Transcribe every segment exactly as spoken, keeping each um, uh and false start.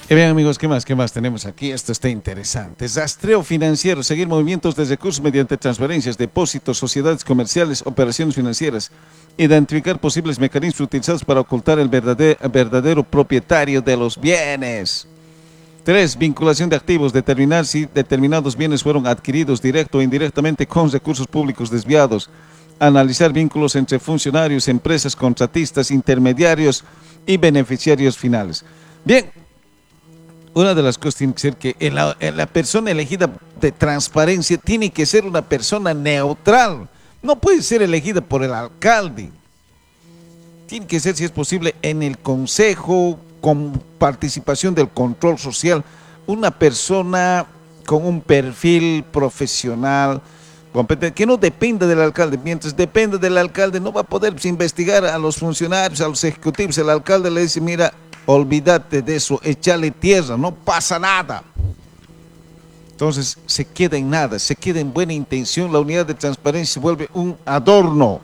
Y bien, amigos, ¿qué más? ¿Qué más tenemos aquí? Esto está interesante. Rastreo financiero, seguir movimientos de recursos mediante transferencias, depósitos, sociedades comerciales, operaciones financieras. Identificar posibles mecanismos utilizados para ocultar el verdadero, verdadero propietario de los bienes. Tres, vinculación de activos, determinar si determinados bienes fueron adquiridos directo o indirectamente con recursos públicos desviados. Analizar vínculos entre funcionarios, empresas, contratistas, intermediarios y beneficiarios finales. Bien. Una de las cosas tiene que ser que la, la persona elegida de transparencia tiene que ser una persona neutral. No puede ser elegida por el alcalde. Tiene que ser, si es posible, en el consejo, con participación del control social, una persona con un perfil profesional, competente, que no dependa del alcalde. Mientras dependa del alcalde, no va a poder pues, investigar a los funcionarios, a los ejecutivos. El alcalde le dice, mira, olvídate de eso, échale tierra, no pasa nada. Entonces se queda en nada, se queda en buena intención, la unidad de transparencia se vuelve un adorno.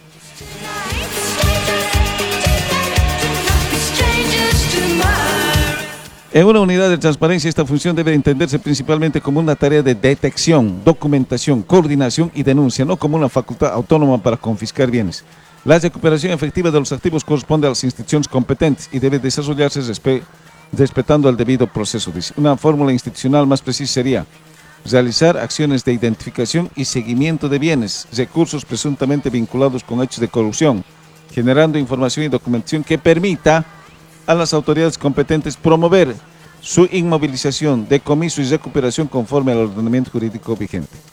En una unidad de transparencia, esta función debe entenderse principalmente como una tarea de detección, documentación, coordinación y denuncia, no como una facultad autónoma para confiscar bienes. La recuperación efectiva de los activos corresponde a las instituciones competentes y debe desarrollarse respe respetando el debido proceso. Una fórmula institucional más precisa sería realizar acciones de identificación y seguimiento de bienes, recursos presuntamente vinculados con hechos de corrupción, generando información y documentación que permita a las autoridades competentes promover su inmovilización, decomiso y recuperación conforme al ordenamiento jurídico vigente.